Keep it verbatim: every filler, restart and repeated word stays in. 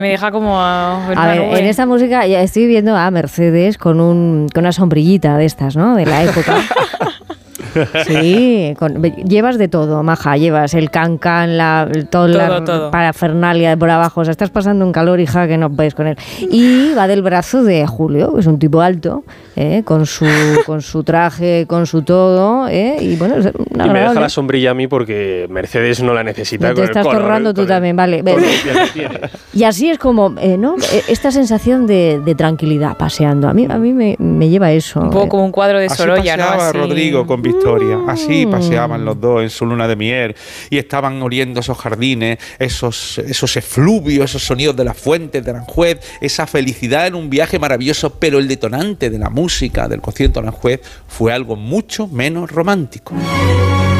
Me deja como a, a ver, nube. En esta música ya estoy viendo a Mercedes con, un, con una sombrillita de estas, ¿no? De la época. Sí, con, llevas de todo, maja, llevas el cancan, la, todo, todo la todo. parafernalia de por abajo, o sea, estás pasando un calor, hija, que no puedes con él. Y va del brazo de Julio, que es un tipo alto, ¿eh? con su con su traje, con su todo, ¿eh? y bueno, es una y me deja la sombrilla a mí porque Mercedes no la necesita. No te con estás el color, torrando tú el, también, vale. Y así es como, eh, ¿no? Esta sensación de, de tranquilidad paseando, a mí a mí me, me lleva eso. Un poco como un cuadro de Sorolla, así paseaba, ¿no? Así. Rodrigo con Victoria, así paseaban los dos en su luna de miel y estaban oliendo esos jardines, esos, esos efluvios, esos sonidos de las fuentes de Aranjuez, esa felicidad en un viaje maravilloso, pero el detonante de la música del concierto de Aranjuez fue algo mucho menos romántico.